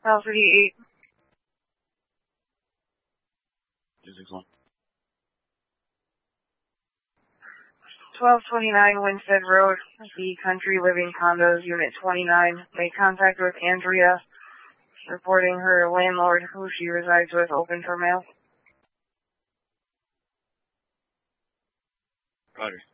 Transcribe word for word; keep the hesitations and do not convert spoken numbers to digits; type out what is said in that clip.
Velocity eight. two six one. twelve twenty-nine Winstead Road, the Country Living Condos, Unit twenty-nine. Make contact with Andrea, reporting her landlord, who she resides with, open for mail. Roger.